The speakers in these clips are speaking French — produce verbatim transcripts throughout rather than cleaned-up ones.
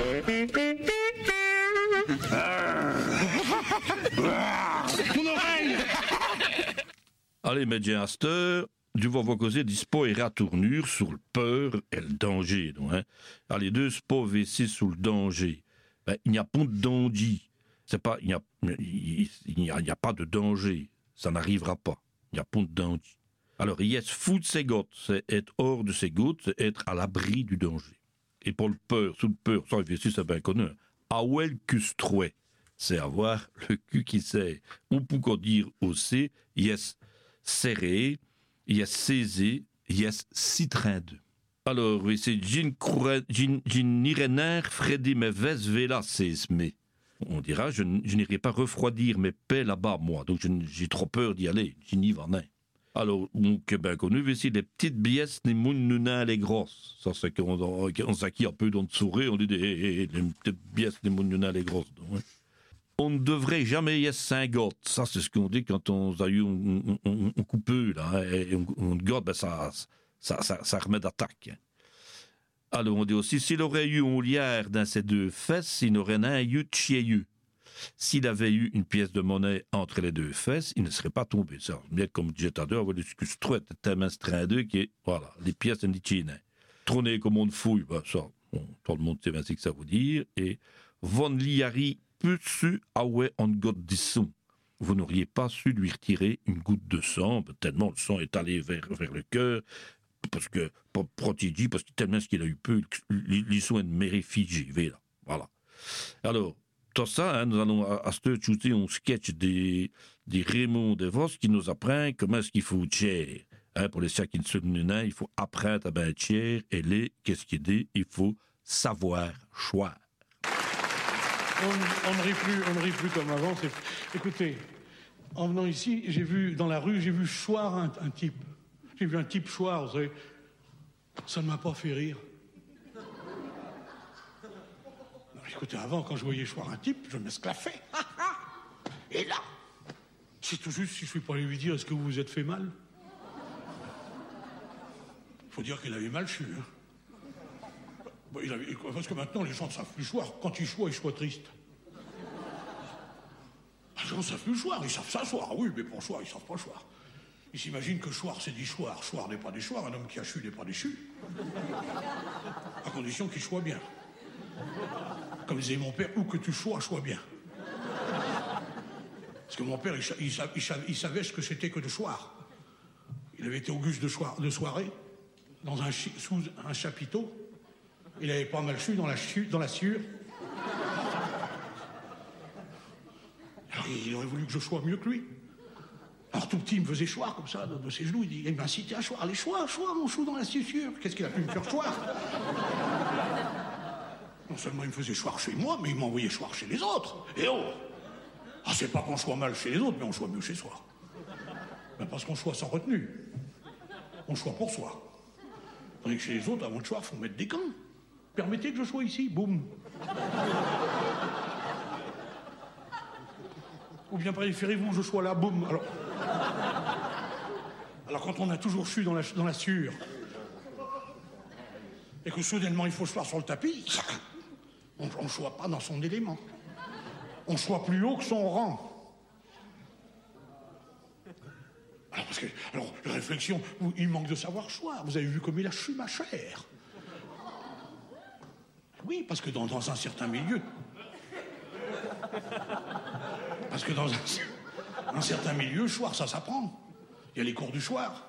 Mon oreille. Allez, médecin Astor, tu vas voir causer dispo et ratournure sur le peur et le danger. Non, hein? Allez, deux spos V six sur le danger. Ben, il n'y a pas de danger. C'est pas, il n'y a, il n'y a, il n'y a pas de danger. Ça n'arrivera pas. Il n'y a pas de danger. Alors, yes, foutre ses gouttes, c'est être hors de ses gouttes, c'est être à l'abri du danger. Et pour le peur, sous le peur, ça, V six, c'est bien connu. Awel custroué, c'est avoir le cul qui sait. On peut dire aussi, yes, serré, yes, saisé, yes, citrin d'eux. Alors, oui, c'est Jean Irener, Freddy Meves, Vela, Sesme. On dira, je, je n'irai pas refroidir mes paix là-bas, moi, donc je, j'ai trop peur d'y aller, je n'y vais pas. Alors, mon bien connu, ici, les petites biesses, les mounounins, les grosses. Ça, c'est qu'on on s'acquit un peu dans le sourire, on dit, hey, hey, hey, les petites biesses, les mounounins, les grosses. Donc, ouais. On ne devrait jamais y être cinquante. Ça, c'est ce qu'on dit quand on a eu, on, on, on coupe là, et on, on gotte, ben, ça, ça, ça, ça remet d'attaque. Alors, on dit aussi, s'il aurait eu un liard dans ses deux fesses, il n'aurait rien eu de chieux. S'il avait eu une pièce de monnaie entre les deux fesses, il ne serait pas tombé. Ça, bien comme disait à deux, on va dire que c'est trop, tellement strain d'eux qui est, voilà, les pièces de Nietzsche. Trôner comme on fouille, ben, ça, bon, tout le monde sait bien ce que ça veut dire. Et, von liari, peu su, aoué, en goutte de sang. Vous n'auriez pas su lui retirer une goutte de sang, ben, tellement le sang est allé vers, vers le cœur, parce que, pour protéger, parce que tellement ce qu'il a eu peu, les soins de mérite figé, là. Voilà. Alors, tout ça, hein, nous allons à, à ce shooter un sketch des, des Raymond DeVos qui nous apprend comment est-ce qu'il faut tirer. Hein, pour les chiens qui ne se donnent, il faut apprendre à bien tirer, et les, qu'est-ce qu'il dit? Il faut savoir choir. On, on ne rit plus, on ne rit plus comme avant. C'est... Écoutez, en venant ici, j'ai vu, dans la rue, j'ai vu choir un, un type. J'ai vu un type choir, vous savez. Ça ne m'a pas fait rire. Écoutez, avant, quand je voyais choir un type, je m'esclaffais. Et là, c'est tout juste si je ne suis pas allé lui dire, est-ce que vous vous êtes fait mal? Il faut dire qu'il avait mal chu. Hein. Bon, il avait... Parce que maintenant, les gens ne savent plus choir. Quand ils choient, ils choient tristes. Les gens ne savent plus choir, ils savent s'asseoir. Oui, mais pour choir, ils ne savent pas choir. Ils s'imaginent que choir, c'est des choirs. Choir n'est pas des choirs. Un homme qui a chu n'est pas déchu. À condition qu'il choie bien. Comme disait mon père, où que tu choies, choies bien. Parce que mon père, il, il, il, il savait ce que c'était que de choir. Il avait été auguste de, soir, de soirée, dans un, sous un chapiteau. Il avait pas mal chu dans la, dans la sciure. Alors il aurait voulu que je choie mieux que lui. Alors tout petit, il me faisait choir comme ça, de, de ses genoux. Il, dit, il m'incitait à choir. Allez, choir, choir, mon chou dans la sciure. Qu'est-ce qu'il a pu me faire choir? Non seulement il me faisait choir chez moi, mais il m'envoyait choir chez les autres. Et oh! Ah, c'est pas qu'on choit mal chez les autres, mais on choit mieux chez soi. Ben parce qu'on choit sans retenue. On choit pour soi. Tandis que chez les autres, avant de choir, il faut mettre des gants. Permettez que je sois ici, boum. Ou bien préférez-vous que je sois là, boum. Alors, Alors quand on a toujours chu dans la, dans la sciure, et que soudainement il faut choir sur le tapis, on ne choit pas dans son élément. On choit plus haut que son rang. Alors, parce que, alors la réflexion, il manque de savoir choir. Vous avez vu comme il a chu ma chair. Oui, parce que dans, dans un certain milieu... Parce que dans un, un certain milieu, choir, ça s'apprend. Il y a les cours du choir.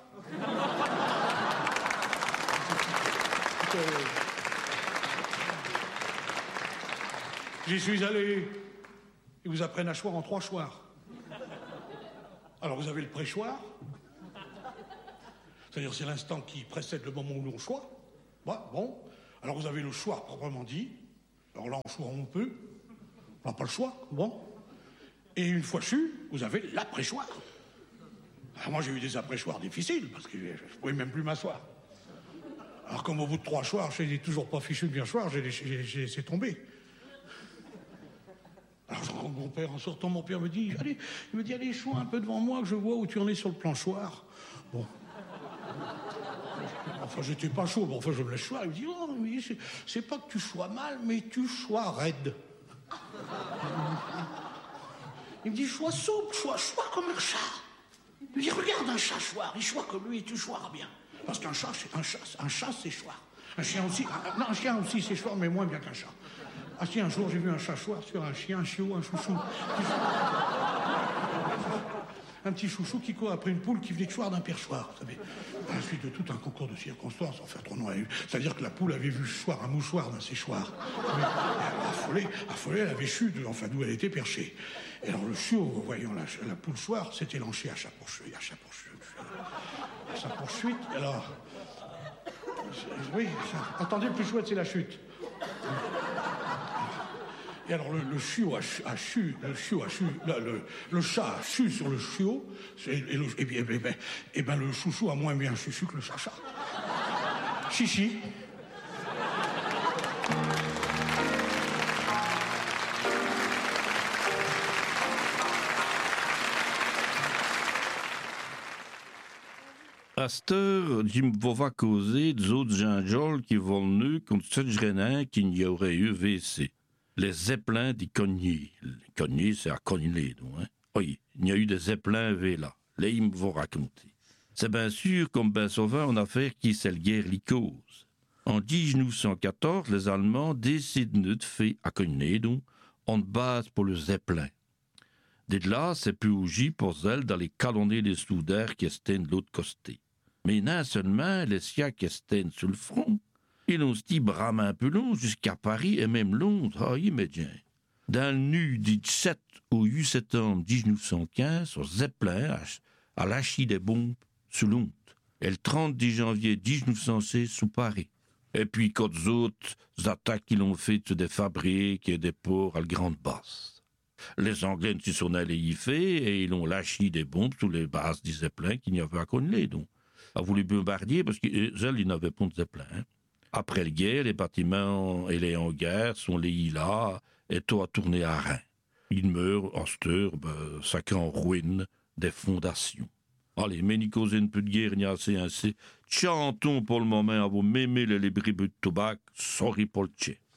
J'y suis allé. Ils vous apprennent à choir en trois choirs. Alors vous avez le pré-choir. C'est-à-dire c'est l'instant qui précède le moment où l'on choit. Ouais, bon. Alors vous avez le choir proprement dit. Alors là, on choix on peut. On n'a pas le choix. Bon. Et une fois chu, vous avez l'après-choir. Alors moi, j'ai eu des après-choirs difficiles, parce que je ne pouvais même plus m'asseoir. Alors comme au bout de trois choirs, je n'ai toujours pas fichu de bien choir, j'ai, j'ai, j'ai laissé tomber. Alors je rencontre mon père, en sortant, mon père me dit, allez, il me dit, allez, choix un peu devant moi, que je vois où tu en es sur le planchoir. Bon. Enfin, j'étais pas chaud, mais enfin, je me laisse choir. Il me dit, oh, mais c'est, c'est pas que tu sois mal, mais tu sois raide. Il me dit, sois souple, sois, sois comme un chat. Il me dit, regarde un chat choir, il choit comme lui et tu choiras bien. Parce qu'un chat, c'est un chat, un chat, c'est choir. Un chien aussi, un, non, un chien aussi, c'est choir, mais moins bien qu'un chat. Ah si, un jour, j'ai vu un chat choir sur un chien, un chiot, un chouchou. Un petit chouchou qui court après une poule qui venait de choir d'un perchoir, vous savez. À la suite de tout un concours de circonstances, enfin trop noir, c'est-à-dire que la poule avait vu choir un mouchoir d'un séchoir. Mais, affolée, affolée, elle avait chu de, enfin, d'où elle était perchée. Et alors le chiot, voyant la, la poule choir, s'était lancé à sa poursuite, à sa poursuite, à sa poursuite. Alors, oui, ça, attendez, le plus chouette, c'est la chute. Et alors le, le chiot a chu, a chu, le chiot a chu, le, le, le chat a chu sur le chiot, et, et, le, et, bien, et, ben, et ben le chouchou a moins bien chuchu que le chacha. Chichi. À cette heure, Jim va causer des autres gingoles qui vont nu contre ce grenin qu'il n'y aurait eu V C. Les zeppelins du Cogny. Le Cogny, c'est à Cogny, donc. Hein? Oui, il y a eu des zeppelins V là. Là, ils me vont raconter. C'est bien sûr, comme ben souvent en affaire, qui c'est le guerre li cause. En dix-neuf cent quatorze, les Allemands décident de faire à Cogny, donc, en base pour le zeppelin. Dès là, c'est plus ougi pour elle dans les calonnés des soudeurs qui étaient de l'autre côté. Mais non seulement les siens qui étaient sur le front, ils ont dit bras un peu long jusqu'à Paris et même Londres, ah, immédiat. Dans le nu du sept au huit septembre dix-neuf cent quinze, sur Zeppelin a lâché des bombes sur Londres. Et le trente janvier dix-neuf cent seize sous Paris. Et puis, qu'aux autres attaques qu'ils ont faites sur des fabriques et des ports à la grande basse. Les Anglais ne sont allés y faire et ils ont lâché des bombes sur les bases du Zeppelin qu'il n'y avait pas connu. Donc, a voulu bombarder parce qu'ils ils n'avaient pas de Zeppelin. Hein. Après la guerre, les bâtiments et les hangars sont les là et tout a tourné à Rhin. Ils meurent en steur, ben, sacré en ruine des fondations. Allez, mais n'y causez un peu de guerre, n'y a assez, assez. Chantons pour le moment à vous mémez les bribes de tabac, sorry pour le tché.